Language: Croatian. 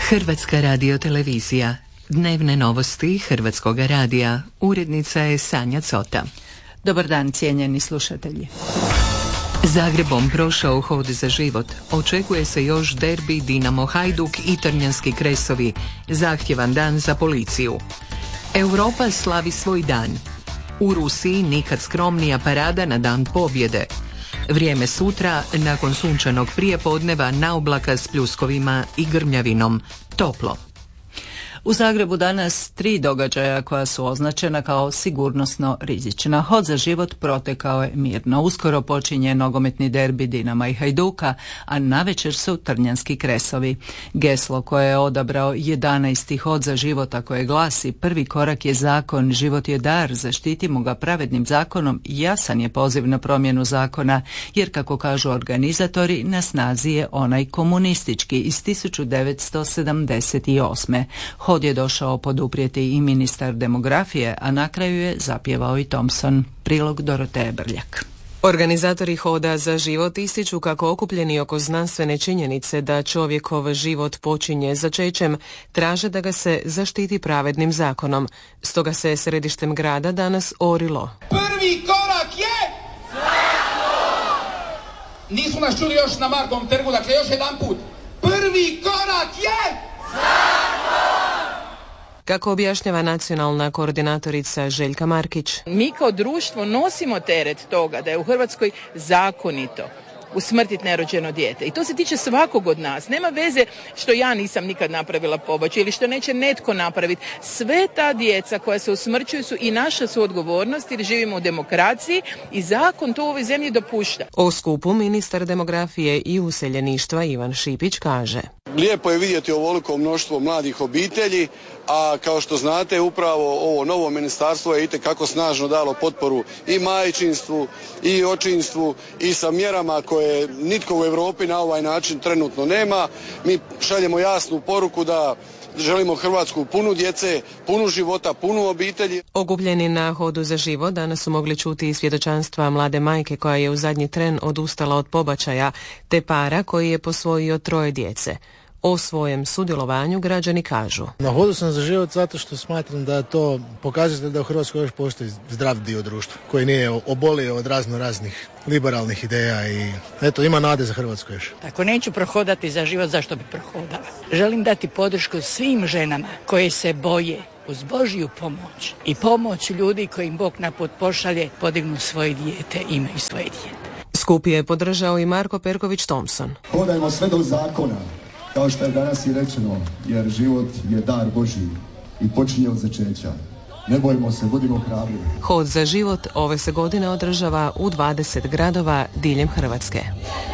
Hrvatska radiotelevizija. Dnevne novosti Hrvatskog radija. Urednica je Sanja Cota. Dobar dan, cijenjeni slušatelji. Zagrebom prošao hod za život. Očekuje se još derbi Dinamo Hajduk i Trnjanski Kresovi. Zahtjevan dan za policiju. Europa slavi svoj dan. U Rusiji nikad skromnija parada na dan pobjede. Vrijeme sutra, nakon sunčanog prijepodneva, na oblaka s pljuskovima i grmljavinom. Toplo. U Zagrebu danas 3 događaja koja su označena kao sigurnosno rizična. Hod za život protekao je mirno. Uskoro počinje nogometni derbi Dinama i Hajduka, a navečer su Trnjanski Kresovi. Geslo koje je odabrao 11. hod za život, a koje glasi: prvi korak je zakon, život je dar, zaštitimo ga pravednim zakonom, jasan je poziv na promjenu zakona, jer kako kažu organizatori, na snazi je onaj komunistički iz 1978. Hod je došao poduprijeti i ministar demografije, a na kraju je zapjevao i Thompson. Prilog Doroteje Brljak. Organizatori Hoda za život ističu kako okupljeni oko znanstvene činjenice da čovjekov život počinje začećem, traže da ga se zaštiti pravednim zakonom. Stoga se središtem grada danas orilo. Prvi korak je zakon! Nisu nas čuli još na Markovom trgu, dakle još jedan put. Prvi korak je zakon! Kako objašnjava nacionalna koordinatorica Željka Markić. Mi kao društvo nosimo teret toga da je u Hrvatskoj zakonito usmrtiti nerođeno dijete. I to se tiče svakog od nas. Nema veze što ja nisam nikad napravila pobačaj ili što neće netko napraviti. Sve ta djeca koja se usmrćuju su i naša su odgovornost, jer živimo u demokraciji i zakon to u ovoj zemlji dopušta. O skupu ministar demografije i useljeništva Ivan Šipić kaže: lijepo je vidjeti ovoliko mnoštvo mladih obitelji, a kao što znate upravo ovo novo ministarstvo je itekako snažno dalo potporu i majčinstvu i očinstvu i sa mjerama koje nitko u Europi na ovaj način trenutno nema. Mi šaljemo jasnu poruku da želimo Hrvatsku punu djece, punu života, punu obitelji. Okupljeni na Hodu za život danas su mogli čuti i svjedočanstva mlade majke koja je u zadnji tren odustala od pobačaja, te para koji je posvojio 3 djece. O svojem sudjelovanju građani kažu: na Hodu sam za život zato što smatram da to pokazatelj da u Hrvatskoj još postoji zdrav dio društva koji nije obolio od raznih liberalnih ideja i eto, ima nade za Hrvatsku još. Ako neću prohodati za život, zašto bi prohodala? Želim dati podršku svim ženama koje se boje uz Božju pomoć i pomoć ljudi koji im Bog na put pošalje, podignu svoje dijete, imaju svoje dijete. Skup je podržao i Marko Perković Thompson. Hodajmo sve do zakona, kao što je danas i rečeno, jer život je dar Božji i počinje od začeća. Ne bojimo se, budimo hrabri. Hod za život ove se godine održava u 20 gradova diljem Hrvatske.